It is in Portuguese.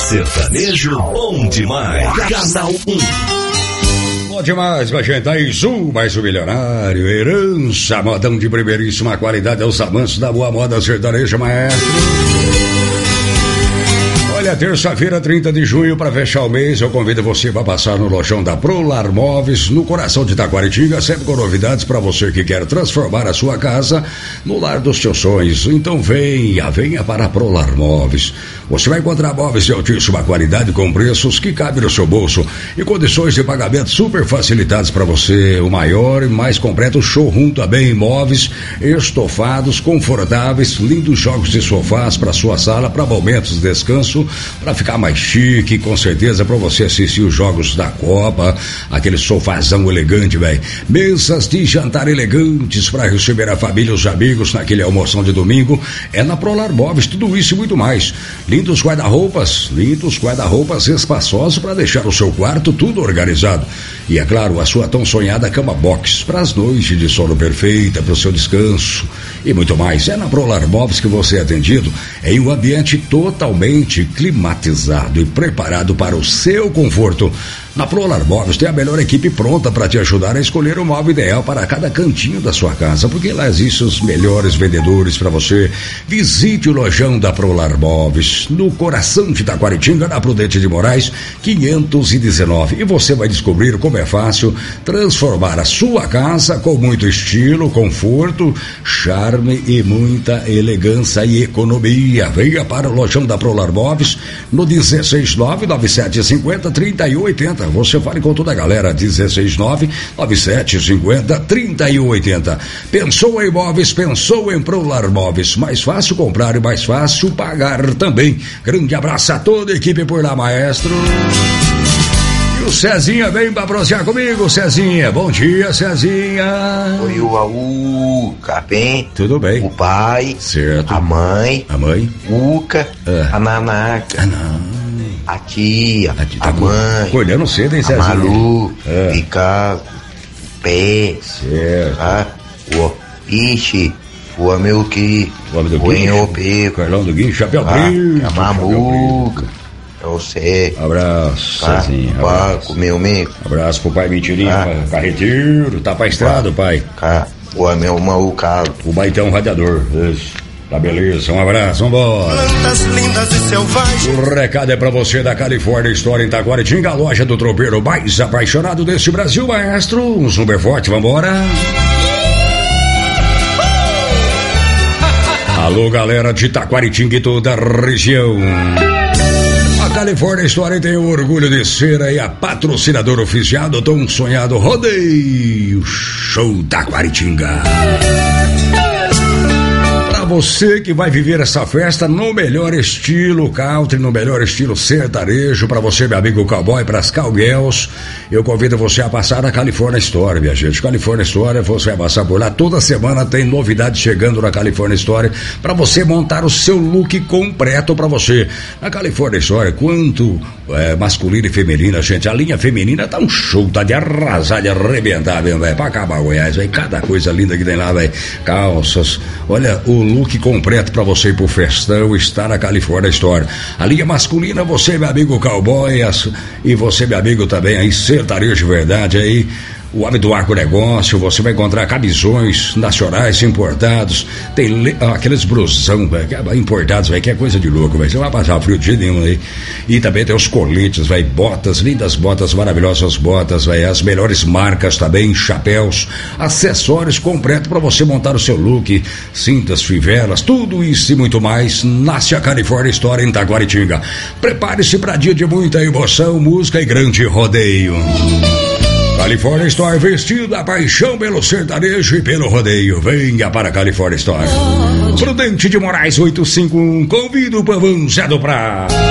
Sertanejo bom demais. Canal 1. Bom demais, a gente. Mais um milionário. Herança, modão de primeiríssima qualidade aos amantes da boa moda sertaneja, maestro. Olha, terça-feira, 30 de junho, para fechar o mês, eu convido você para passar no lojão da Prolar Móveis, no coração de Taquaritinga, sempre com novidades para você que quer transformar a sua casa no lar dos seus sonhos. Então venha para a Prolar Móveis. Você vai encontrar móveis de altíssima qualidade com preços que cabem no seu bolso e condições de pagamento super facilitadas para você. O maior e mais completo showroom também, móveis estofados, confortáveis, lindos jogos de sofás para sua sala, para momentos de descanso, para ficar mais chique, com certeza para você assistir os jogos da Copa, aquele sofazão elegante, velho. Mesas de jantar elegantes para receber a família e os amigos naquele almoção de domingo, é na Prolar Móveis, tudo isso e muito mais. Lindos guarda-roupas espaçosos para deixar o seu quarto tudo organizado. E é claro, a sua tão sonhada cama box para as noites de sono perfeita, para o seu descanso e muito mais. É na Prolar Móveis que você é atendido em um ambiente totalmente climatizado e preparado para o seu conforto. Na Prolar Móveis tem a melhor equipe pronta para te ajudar a escolher o móvel ideal para cada cantinho da sua casa, porque lá existem os melhores vendedores para você. Visite o lojão da Prolar Móveis, no coração de Taquaritinga, na Prudente de Moraes, 519. E você vai descobrir como é fácil transformar a sua casa com muito estilo, conforto, charme e muita elegância e economia. Venha para o lojão da Prolar Móveis, no 16997503080. Você fale com toda a galera, 16997503080. Pensou em móveis, pensou em Prolar Móveis. Mais fácil comprar e mais fácil pagar também. Grande abraço a toda a equipe por lá, maestro. E o Cezinha vem pra prosear comigo, Cezinha. Bom dia, Cezinha. Oi, o Capim. Tudo bem. O pai. Certo. A mãe. Uca. A Nanaca. A tia, a mãe, colhendo cedo, hein, Cezinha? A Malu, Ricardo, Pé, certo. O Amilqui, o Enhopeco, Carlão do Guincho, Chapéu Preto, a Mamuca, é você. Abraço, Cezinha. Paco, meu amigo. Abraço pro pai Mentirinha, carreteiro, tá pra estrada, pai. O meu malucado. O baitão radiador, isso. Tá beleza, um abraço, vambora. Plantas lindas e selvagens. O recado é pra você da California Store em Taquaritinga, a loja do tropeiro mais apaixonado desse Brasil, maestro. Um super forte, vambora. Alô, galera de Taquaritinga e toda a região. A California Store tem o orgulho de ser aí a patrocinadora oficial do tão sonhado Rodeio Show Taquaritinga. Você que vai viver essa festa no melhor estilo country, no melhor estilo sertanejo, para você, meu amigo cowboy, para as cowgirls, eu convido você a passar na California Store, minha gente. California Store, você vai passar por lá, toda semana tem novidade chegando na California Store, para você montar o seu look completo para você. Na California Store, quanto masculina e feminina, gente, a linha feminina tá um show, tá de arrasar, de arrebentar, velho, pra acabar Goiás, velho, cada coisa linda que tem lá, velho, calças, olha, o look completo pra você ir pro festão está na California Store. A linha masculina, você, meu amigo cowboy, e você, meu amigo também aí, sertanejo de verdade aí, o homem do agronegócio, você vai encontrar camisões nacionais importados, tem aqueles blusão, véio, importados, véio, que é coisa de louco, véio. Você vai passar frio de jeito nenhum aí. E também tem os coletes, véio, botas, lindas botas, maravilhosas botas, véio, as melhores marcas também, chapéus, acessórios completos para você montar o seu look, cintas, fivelas, tudo isso e muito mais, nasce a California Store em Taquaritinga. Prepare-se para dia de muita emoção, música e grande rodeio. California Store, vestido a paixão pelo sertanejo e pelo rodeio. Venha para a California Store. Prudente de Moraes 851, convido o povão Zé do Prá.